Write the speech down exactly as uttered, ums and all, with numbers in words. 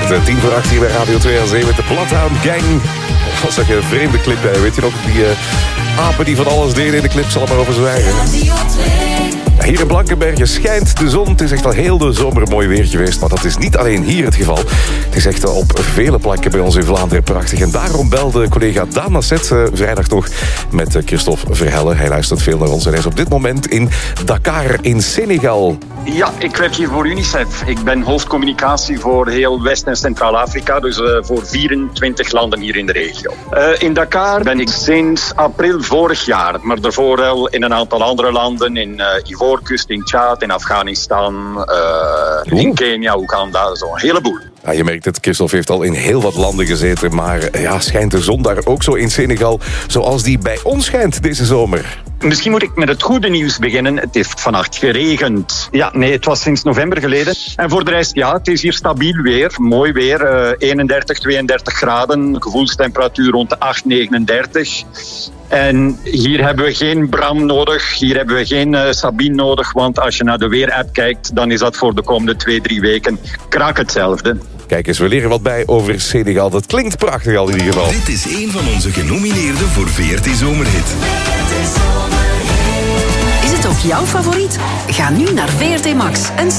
werd tien voor acht hier bij Radio twee aan Zee met de Bloodhound Gang. Dat was ook een vreemde clip bij, weet je nog? Die uh, apen die van alles deden in de clip, zal er maar over zwijgen. Hier in Blankenberge schijnt de zon. Het is echt al heel de zomer mooi weer geweest. Maar dat is niet alleen hier het geval. Het is echt op vele plekken bij ons in Vlaanderen prachtig. En daarom belde collega Daan Nasset uh, vrijdag nog met uh, Christophe Verhelle. Hij luistert veel naar ons en hij is op dit moment in Dakar in Senegal. Ja, ik werk hier voor UNICEF. Ik ben hoofdcommunicatie voor heel West- en Centraal-Afrika. Dus uh, voor vierentwintig landen hier in de regio. Uh, in Dakar ben ik sinds april vorig jaar. Maar daarvoor al in een aantal andere landen. In uh, Ivoorkust, in Tjaad, in Afghanistan, uh, in Kenia, Oeganda. Zo'n heleboel. Ja, je merkt het, Christophe heeft al in heel wat landen gezeten. Maar ja, schijnt de zon daar ook zo in Senegal zoals die bij ons schijnt deze zomer? Misschien moet ik met het goede nieuws beginnen. Het heeft vannacht geregend. Ja, nee, het was sinds november geleden. En voor de rest, ja, het is hier stabiel weer. Mooi weer. Uh, eenendertig, tweeëndertig graden. Gevoelstemperatuur rond de acht, negenendertig. En hier hebben we geen Bram nodig. Hier hebben we geen uh, Sabine nodig. Want als je naar de weer-app kijkt, dan is dat voor de komende twee, drie weken krak hetzelfde. Kijk eens, we leren wat bij over Senegal. Dat klinkt prachtig al in ieder geval. Dit is een van onze genomineerden voor V R T Zomerhit. Is het ook jouw favoriet? Ga nu naar V R T Max en